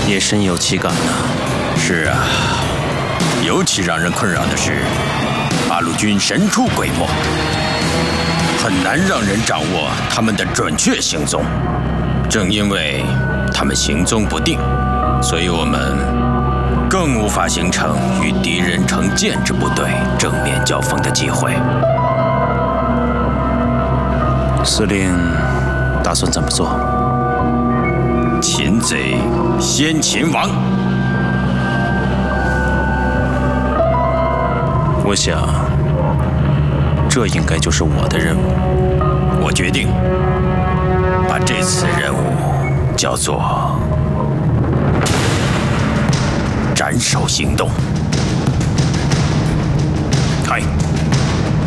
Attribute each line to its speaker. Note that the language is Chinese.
Speaker 1: 也深有其感呢。
Speaker 2: 是啊，尤其让人困扰的是，八路军神出鬼没，很难让人掌握他们的准确行踪。正因为他们行踪不定，所以我们更无法形成与敌人成建制部队正面交锋的机会。
Speaker 1: 司令打算怎么做？
Speaker 2: 擒贼先擒王。
Speaker 1: 我想，这应该就是我的任务。
Speaker 2: 我决定把这次任务叫做斩首行动。